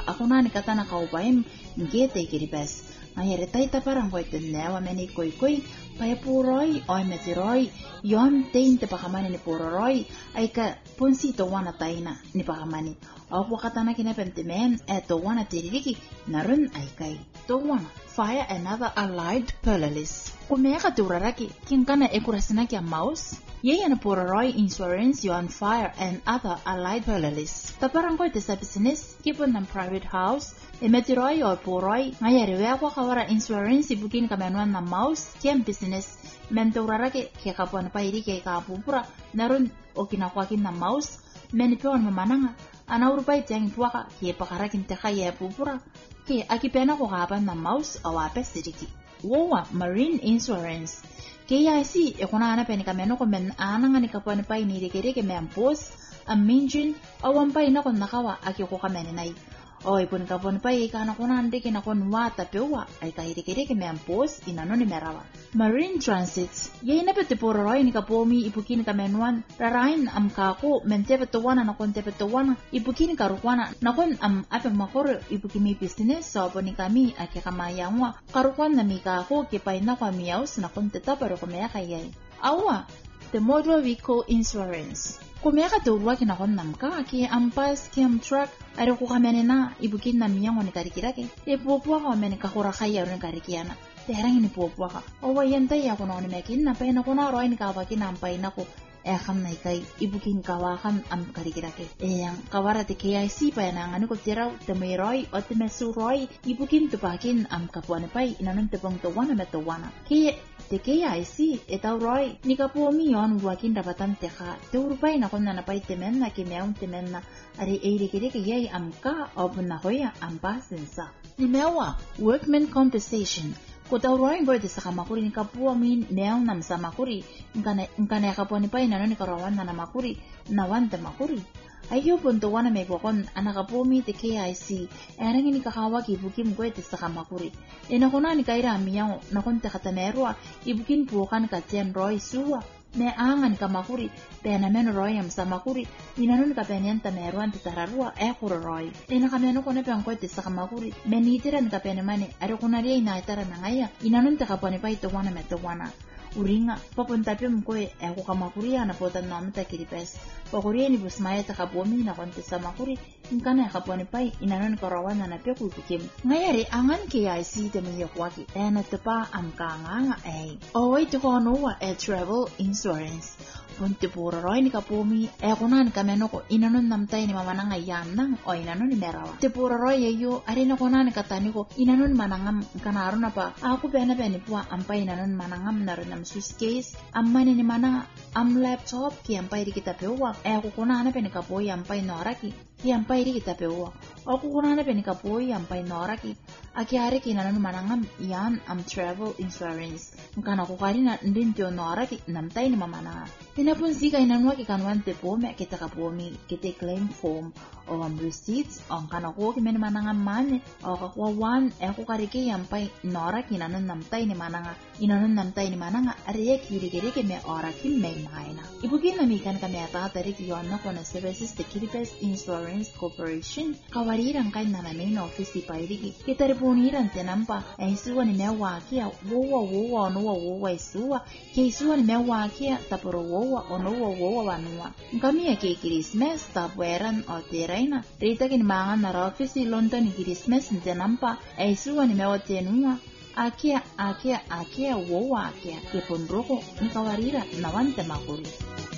ako na ni katana kaupaim ngete kiribes. Ngayari tay taparang ko itinewa meni koy paya puroy oy metiroy yon tein te pakamani ni puroy ay ka ponsito wana tayna ni pakamani. Opo katana kinapentimen eto wana tiririki narun ay kay to wana. Fire another allied polalis. Kumeka turaraki kinkana ekurasinaki a mouse. Yeye na puroy insurance yon fire and other allied polalis. Taparang ko iti sa business kipon ng private house. Emetiroy o puroy ngayari weko kawara insurance ibukin kamenuan na mouse kiam business menturaraki kaya kapuan pa iri kaya kapupura narun o kinakwakin na mouse menipeon mamananga anaurupay tiyang tuwaka kaya pakarakin teka kaya pupura kaya akipena ko kapan na mouse awapes diriki. Wowa marine insurance kaya si ekunana peni kameno ko men ananga ni kapuan pa inirikiriki meampos aminjin awampay na kon nakawa akiko kameninay. Oy pun kapon pa ika na kunande kinakon wata pewa ay kahirikiriki meampos inano ni merawa. Marine transits yay napete pororoy ni kapomi ipukin kamenuan rarain am kako mentepetowana na kon tepetowana ipukin karukwana nakon am apeng makoro ipukimi business so poni kami akikamayangwa karukwan na mikako kipay na kwa miyaus na kon tetaparo kumaya kayay. Awa the motor vehicle insurance. Kumeka turwa kinakon namka ki ampas ki am truck ari ko kamene na ibukin na miyango ni karikirake ipopwa ko mene kahura kaya ron karikiana terang ni popwa ka owa yantay ako no ni mekin na pa na ko na roy ni kawakin ampay na ko kam na kay ibukin kawakan am karikirake yang kawarate kaya si pa na ngano ko tiraw temeroy o temesuroy ibukin tupakin am kapuan pay inanon tepong tuwana metowana kaya te kaya si etaw roy ni kapuomi yon wakin dapatan teka te urupay na kon na napay temen na kimeon temen na ari eirikirike yay am ka obun na hoya am pasensa ni mewa workman compensation ko taw roy boy sa kamakuri ni kapuomi meon nam sa makuri ngana kapuani pay na ni karawan na namakuri nawan te makuri ayo punto wana megwakon anakapomi te KIC erang ini kakawak ibukim ko ite sa kamakuri enakona ni kaira amiyang nakon te katamerwa ibukin pukan ka ten roy suwa me angan kamakuri penamen roy am sa makuri inanon ka penyan tameruan te tararua kuro roy enakameno ko na pang ko ite sa kamakuri menitiran ka penemane ari kunari na itara na ngaya inanon te kapani pa ito wana meto wana uringa papunta pia mkoe ako kamakuri na potan na mta kiripes pakuri ni busmaya ta kapomi na konte sa makuri inkana kaponi pai inanon karawan na pia kuikim ngayari angan KIC te miyo kwaki na tepa am kanganga oi to kono wa travel insurance punti puro roy ni kapomi kunan kameno ko inanon namtay ni mama nang ayanang o inanon ni merawa te puro roy yo ari na kunan katani ko inanon manangam kanaro na pa ako pena puwa ampay inanon manangam naron am suitcase amman ni mana am laptop ki ampay di kita pewa ako kunan pena kapoy ampay noraki ki ampay di kita pewa ako kunan pena kapoy ampay noraki akiari kinanon manangam yan am travel insurance kana ko karina ndin tyo noraki namtay ni mama na tinapon si kay nanwa ki kanwan te po me kita kapomi kita claim form o am receipts ang kanako ki men manangam mane o kakwawan ako kariki yampay nora kinanon namtay ni mananga inanon namtay ni mananga ariya kirikiri me ora ki may maina ibukin na mikan kami ata tarik yon na kona services te Kiribes Insurance Corporation kawarirang kay na main office ipairiki kita reponiran tenampa suwa ni mewa kia wowa no suwa ki suwa ni mewa kia taporo wowa ono wowa wanua kami ke Christmas tapweran o teraina rita kin mangan na office London ni Christmas tenampa suwa ni mewa tenua akia wowa akia ke pondroko ni kawarira nawante makuri